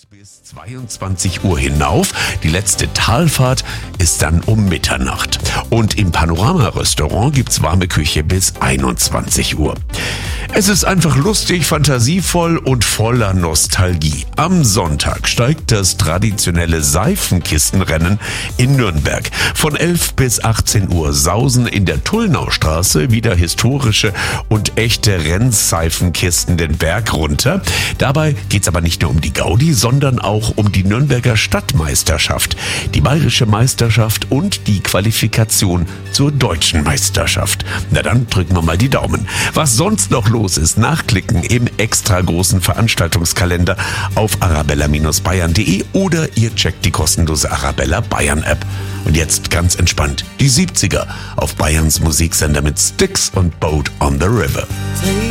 bis 22 Uhr hinauf. Die letzte Talfahrt ist dann um Mitternacht. Und im Panorama-Restaurant gibt's warme Küche bis 21 Uhr. Es ist einfach lustig, fantasievoll und voller Nostalgie. Am Sonntag steigt das traditionelle Seifenkistenrennen in Nürnberg. Von 11 bis 18 Uhr sausen in der Tullnaustraße wieder historische und echte Rennseifenkisten den Berg runter. Dabei geht's aber nicht nur um die Gaudi, sondern auch um die Nürnberger Stadtmeisterschaft, die bayerische Meisterschaft und die Qualifikation zur deutschen Meisterschaft. Na dann drücken wir mal die Daumen. Was sonst noch los ist, nachklicken im extra großen Veranstaltungskalender auf arabella-bayern.de oder ihr checkt die kostenlose Arabella Bayern App. Und jetzt ganz entspannt die 70er auf Bayerns Musiksender mit Styx und Boat on the River.